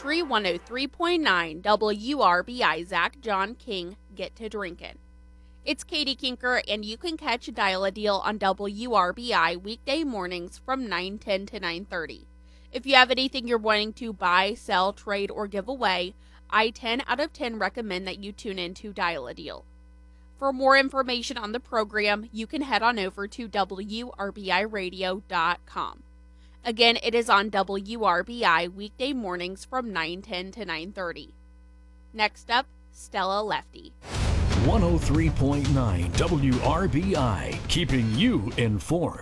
Country 103.9 WRBI Zach John King Get to Drinkin'. It's Katie Kinker, and you can catch Dial-A-Deal on WRBI weekday mornings from 9:10 to 9:30. If you have anything you're wanting to buy, sell, trade, or give away, I 10 out of 10 recommend that you tune in to Dial-A-Deal. For more information on the program, you can head on over to WRBIRadio.com. Again, it is on WRBI weekday mornings from 9:10 to 9:30. Next up, Stella Lefty. 103.9 WRBI, keeping you informed.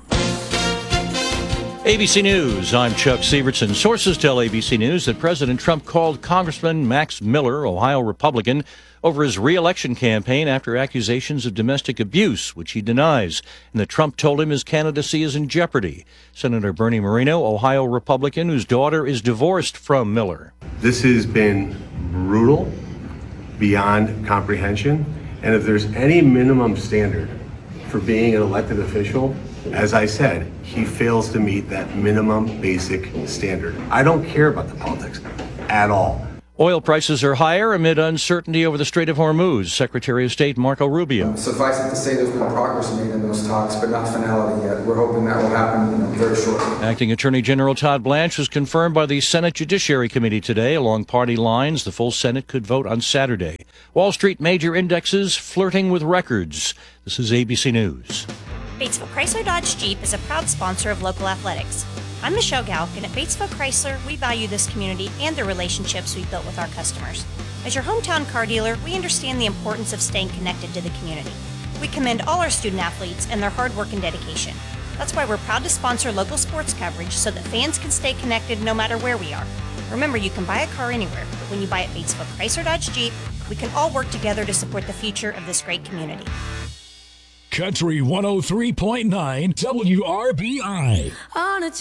ABC News, I'm Chuck Severson. Sources tell ABC News that President Trump called Congressman Max Miller, Ohio Republican, over his re-election campaign after accusations of domestic abuse, which he denies, and that Trump told him his candidacy is in jeopardy. Senator Bernie Moreno, Ohio Republican, whose daughter is divorced from Miller. This has been brutal, beyond comprehension, and if there's any minimum standard for being an elected official, as I said, he fails to meet that minimum basic standard. I don't care about the politics at all. Oil prices are higher amid uncertainty over the Strait of Hormuz. Secretary of State Marco Rubio. Suffice it to say there's been progress made in those talks, but not finality yet. We're hoping that will happen very shortly. Acting Attorney General Todd Blanche was confirmed by the Senate Judiciary Committee today. Along party lines, the full Senate could vote on Saturday. Wall Street major indexes flirting with records. This is ABC News. Batesville Chrysler Dodge Jeep is a proud sponsor of local athletics. I'm Michelle Galk, and at Batesville Chrysler, we value this community and the relationships we've built with our customers. As your hometown car dealer, we understand the importance of staying connected to the community. We commend all our student athletes and their hard work and dedication. That's why we're proud to sponsor local sports coverage so that fans can stay connected no matter where we are. Remember, you can buy a car anywhere, but when you buy at Batesville Chrysler Dodge Jeep, we can all work together to support the future of this great community. Country 103.9 WRBI.